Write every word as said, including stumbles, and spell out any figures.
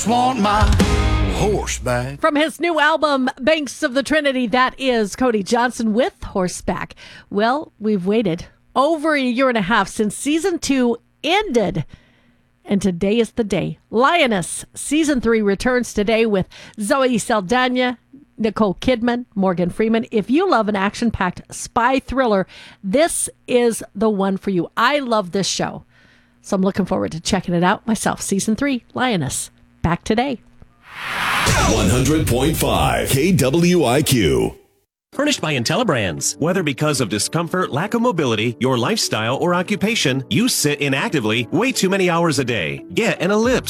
just want my horseback. From his new album, Banks of the Trinity, that is Cody Johnson with Horseback. Well, we've waited over a year and a half since season two ended. And today is the day. Lioness season three returns today with Zoe Saldana, Nicole Kidman, Morgan Freeman. If you love an action-packed spy thriller, this is the one for you. I love this show. So I'm looking forward to checking it out myself. Season three, Lioness, back today. one hundred point five K W I Q. Furnished by IntelliBrands. Whether because of discomfort, lack of mobility, your lifestyle, or occupation, you sit inactively way too many hours a day. Get an Ellipse.